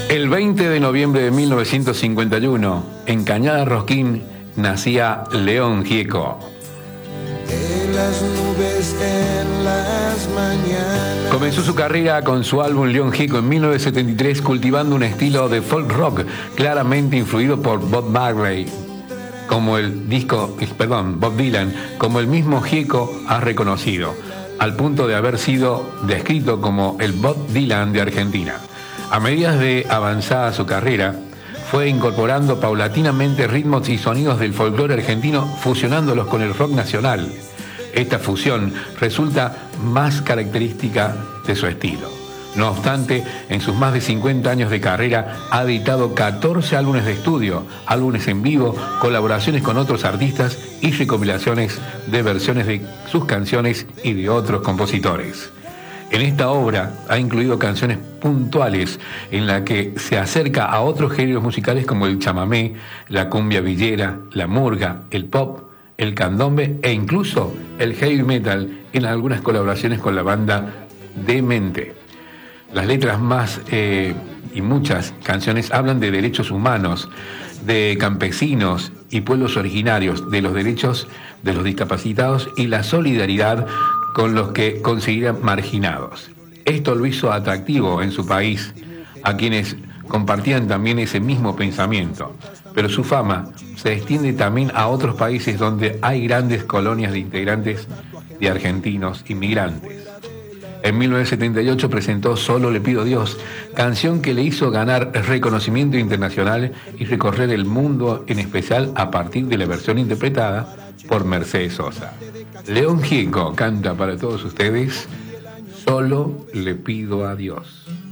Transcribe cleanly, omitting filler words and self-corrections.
El 20 de noviembre de 1951, en Cañada Rosquín, nacía León Gieco. En las nubes, en las mañanas. Comenzó su carrera con su álbum León Gieco en 1973, cultivando un estilo de folk rock claramente influido por Bob Marley, Bob Dylan, como el mismo Gieco ha reconocido, al punto de haber sido descrito como el Bob Dylan de Argentina. A medida de avanzada su carrera, fue incorporando paulatinamente ritmos y sonidos del folclore argentino, fusionándolos con el rock nacional. Esta fusión resulta más característica de su estilo. No obstante, en sus más de 50 años de carrera ha editado 14 álbumes de estudio, álbumes en vivo, colaboraciones con otros artistas y recopilaciones de versiones de sus canciones y de otros compositores. En esta obra ha incluido canciones puntuales en la que se acerca a otros géneros musicales como el chamamé, la cumbia villera, la murga, el pop, el candombe e incluso el heavy metal en algunas colaboraciones con la banda Demente. Las letras más y muchas canciones hablan de derechos humanos, de campesinos y pueblos originarios, de los derechos de los discapacitados y la solidaridad con los que consideran marginados. Esto lo hizo atractivo en su país a quienes compartían también ese mismo pensamiento, pero su fama se extiende también a otros países donde hay grandes colonias de integrantes de argentinos inmigrantes. En 1978 presentó Solo le pido a Dios, canción que le hizo ganar reconocimiento internacional y recorrer el mundo, en especial a partir de la versión interpretada por Mercedes Sosa. León Gieco canta para todos ustedes Solo le pido a Dios.